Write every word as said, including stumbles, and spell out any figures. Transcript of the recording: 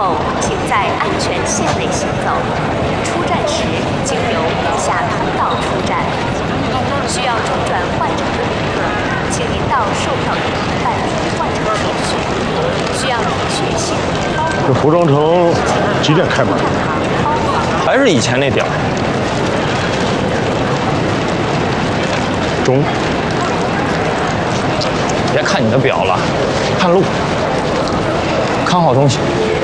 后，请在安全线内行走。出站时经由以下通道出站。需要中转换乘的旅客，请您到售票员办理换乘手续。需要领取行李包裹。 这服装城几点开门？ 还是以前那点儿。 中。 别看你的表了，看路，看好东西。